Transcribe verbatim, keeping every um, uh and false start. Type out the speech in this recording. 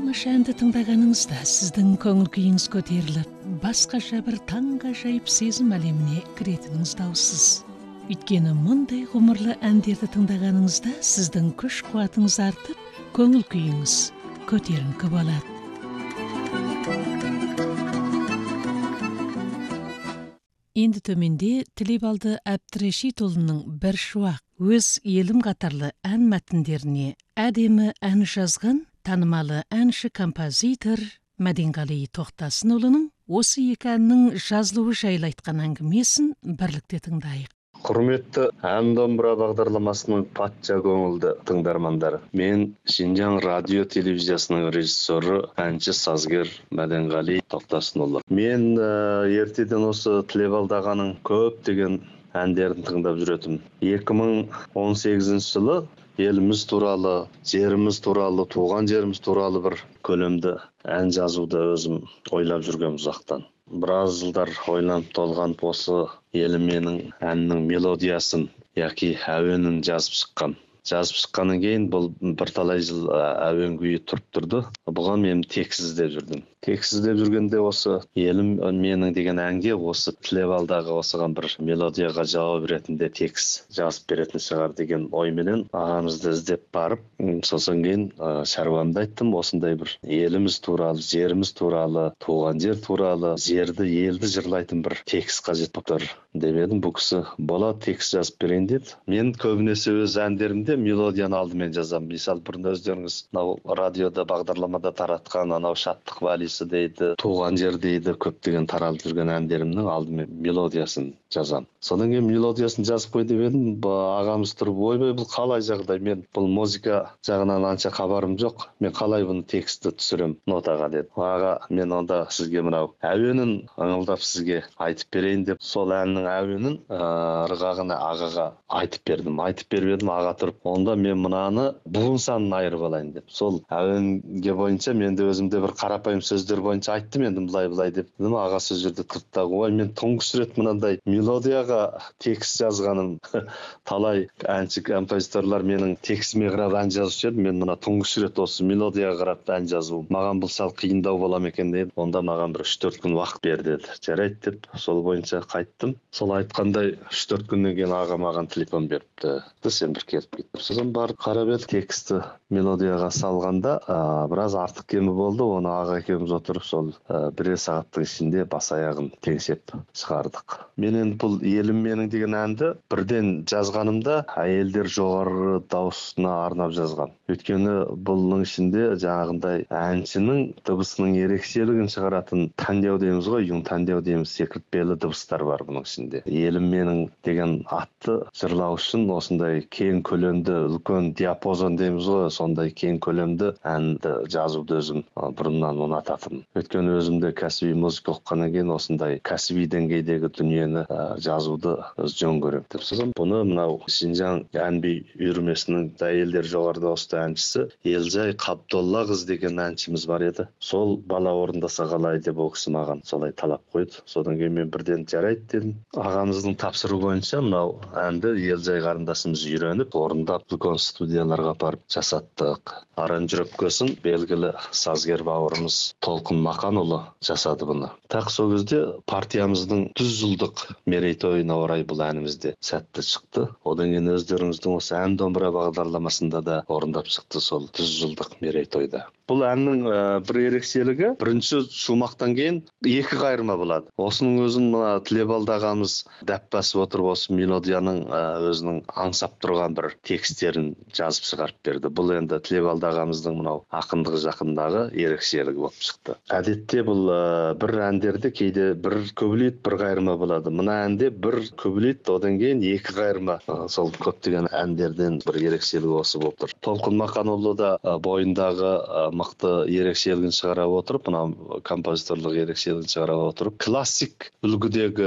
тамаша әнді тыңдағаныңызда сіздің көңіл күйіңіз көтеріліп, басқаша бір таңғажайып сезім әлеміне кіретініңіз даусыз. Өйткені мұндай ғұмырлы әндерді тыңдағаныңызда сіздің күш қуатыңыз артып, көңіл күйіңіз көтеріңкі болады. Енді төменде Тілебалды Әбдірешитұлының бір шуақ өз елім қатарлы ән мәтіндеріне әдемі ән жазған танымалы әнші композитор Мәденғали Тоқтасынұлының осы екі әннің жазылуы жайлы айтқан әңгімесін бірлікте тыңдайық. Құрметті ән домбыра бағдарламасының патша көңілді тыңдармандары. Мен Шинжаң радио телевизиясының режиссері, әнші сазгер Мәденғали Тоқтасынұлы. Мен ә, ертеден осы Тілебалды ағаның көптеген әндерін тыңдап жүретім. екі мың он сегізінші жылы еліміз туралы, жеріміз туралы, туған жеріміз туралы бір көлемді ән жазуды өзім ойлап жүргем ұзақтан. Біраз жылдар ойланып толған осы елім менің әннің мелодиясын, яки әуенін жазып шыққан. Жазып шыққаннан кейін бұл бірталай жыл әуен күйі тұрып тұрды. Бұған мен текст іздеп жүрдім. Текст іздеп жүргенде осы елім менің деген әнге осы Тілебалдағы осыған бір мелодияға жауап ретінде текст жазып беретін шығар деген ойменен ағамызды іздеп барып, сосын кейін шаруамды айттым, осындай бір еліміз туралы, жеріміз туралы, туған жер туралы, жерді, елді жырлайтын бір текст қажет болып тұр деп едім. Бұл кісі болады, текст жазып берейін деді. Мен көбінесе өз әндерімде мелодияны алдымен жазамын. Мысалы, бұрын өздеріңіз мынау радиода бағдарламада таратқан анау шаттық валисі дейді, туған жер дейді, көптеген таралып жүрген әндерімнің алдымен мелодиясын жазамын. Содан кейін мелодиясын жазып қой деп едім. Ағамыз тұрып, ойбай, бұл қалай жағдай? Мен бұл музыка жағынан анша хабарым жоқ. Мен қалай бұны текстті түсірем нотаға деді. Аға, мен онда сізге мынау әуенін аңылдап сізге айтып берейін деп, сол әннің әуенін ырғағына ағаға айтып бердім. Айтып беріп едім, аға тұрып, онда мен мынаны буын санын айырып алайын деп. Сол әуенге бойынша мен де өзімде бір қарапайым сөздер бойынша айттым енді былай-былай деп. Аға сол жерде тұрып та, ой, мен тұңғыш рет мынандай мелодияға текст жазғаным. Талай әнші композиторлар менің текстіме қарап ән жазушы еді, мен мына тұңғыш рет осы мелодияға қарап ән жазу. Маған бұл сал қиындау бола ма екен деді. Онда маған бір үш төрт күн уақыт бер деді. Жарайды деп, сол бойынша қайттым. Сол айтқандай үш төрт күннен кейін аға маған телефон беріпті. Сен бір келіп кет. Сосын барып қарап еді, тексті мелодияға салғанда ә, біраз артық кемі болды. Оны аға екеуміз отырып сол ә, бірер сағаттың ішінде бас аяғын теңсеп шығардық. Мен енді бұл елім менің деген әнді бірден жазғанымда әйелдер жоғары дауысына арнап жазған. Өйткені бұның ішінде жаңағындай әншінің дыбысының ерекшелігін шығаратын таңдау дейміз ғой, юң таңдау дейміз, секіртпелі дыбыстар бар бұның ішінде. Елім менің деген атты жырлау үшін осындай кең көлемді, үлкен диапазон дейміз ғой, сондай кең көлемді әнді жазуды өзім бұрыннан ұнататым. Өйткені өзімде кәсіби музыка оқығаннан кейін осындай кәсіби деңгейдегі дүниені ә, жазуды өз жөн көремін деп сөзім. Бұны мынау Шинжаң ән-би үйірмесінің әйелдер жоғары дауысты әншісі Елжай Қабдолла қыз деген әншіміз бар еді. Сол бала орындаса қалай деп ол кісі маған солай талап қойды. Содан кейін мен бірден жарайды дедім. Ағамыздың тапсыру бойынша мынау әнді Елжай қарындасымыз үйреніп, орындап үлкен студияларға барып жасаттық. Аранжировкасын белгілі сазгер бауырымыз Толқын Мақанұлы жасады бұны. Так сол кезде партиямыздың жүз жылдық мерейтойына орай бұл әнімізде сәтті шықты. Одан кейін өздеріңіздің осы ән домбыра бағдарламасында да орындап шықты сол жүз жылдық мерейтойда. Бұл әннің ә, бір ерекшелігі, бірінші шумақтан кейін екі қайырма болады. Осының өзін мына Тілебалды ағамыз дәп басып отырып осы мелодияның ә, өзінің аңсап тұрған бір текстерін жазып шығарып берді. Бұл енді Тілебалды ағамыздың мынау ақындығы жақындағы ерекшелігі болып шықты. Әдетте бұл ә, бір әндерде кейде бір көбілет, бір қайырма болады. Мына әнде бір көбілет, одан кейін екі қайырма. Ә, сол көптеген әндерден бір ерекшелігі осы болып тұр. Толқын Мақанұлы да ә, бойындағы ә, мықты ерекшелігін шығара отырып, мына композиторлық ерекшелігін шығара отырып, классик үлгідегі